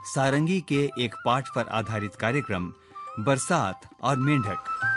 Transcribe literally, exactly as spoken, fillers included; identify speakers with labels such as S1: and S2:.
S1: सारंगी के एक पाठ पर आधारित कार्यक्रम बरसात और मेंढक।